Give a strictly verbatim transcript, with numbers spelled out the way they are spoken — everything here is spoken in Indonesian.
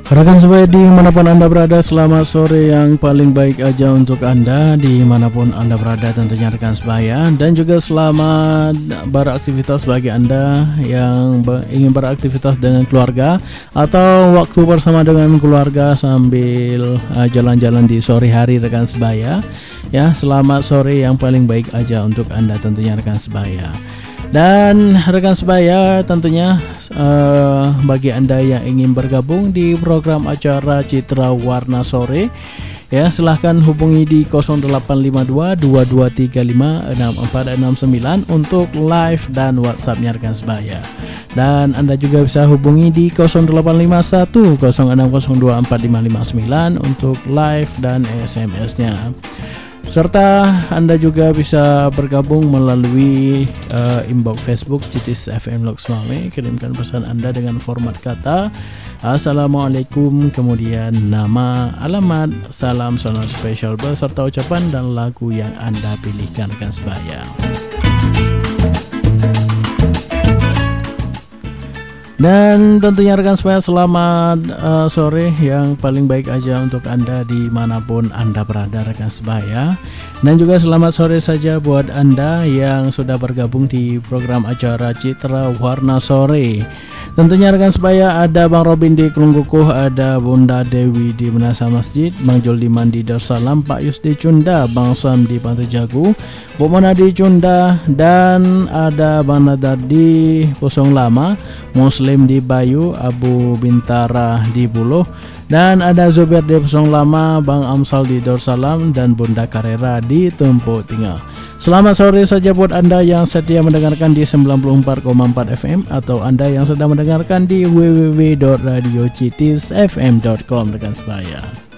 Rekan sebaya dimanapun Anda berada, selamat sore yang paling baik aja untuk Anda dimanapun Anda berada tentunya rekan sebaya. Dan juga selamat beraktivitas bagi Anda yang ingin beraktivitas dengan keluarga atau waktu bersama dengan keluarga sambil uh, jalan-jalan di sore hari rekan sebaya. Ya, selamat sore yang paling baik aja untuk Anda tentunya rekan sebaya. Dan rekan sebaya tentunya uh, bagi Anda yang ingin bergabung di program acara Citra Warna Sore, ya silahkan hubungi di nol delapan lima dua dua dua tiga lima enam empat enam sembilan untuk live dan WhatsApp-nya rekan sebaya. Dan Anda juga bisa hubungi di nol delapan lima satu nol enam nol dua empat lima lima sembilan untuk live dan S M S-nya. Serta Anda juga bisa bergabung melalui uh, inbox Facebook Citis F M Loksmawe. Kirimkan pesan Anda dengan format kata Assalamualaikum, kemudian nama, alamat, salam, salam spesial beserta ucapan dan lagu yang Anda pilihkan rekan sebaya. Dan tentunya rekan sebaya selamat uh, sore yang paling baik aja untuk Anda dimanapun Anda berada rekan sebaya. Dan juga selamat sore saja buat Anda yang sudah bergabung di program acara Citra Warna Sore. Tentunya rekan sebaya ada Bang Robin di Kelungkukuh, ada Bunda Dewi di Menasa Masjid, Bang Joldiman di Darussalam, Pak Yus di Cunda, Bang Sam di Pantai Jagu, Bu Mona di Cunda, dan ada Bang Nadar di Pusong Lama, Muslim di Bayu, Abu Bintara di Buluh, dan ada Zubair di Pusong Lama, Bang Amsal di Darussalam, dan Bunda Karera di Tempo Tinggal. Selamat sore saja buat Anda yang setia mendengarkan di sembilan puluh empat koma empat F M atau Anda yang sedang mendengarkan di w w w dot radio citis f m dot com rekan sebaya.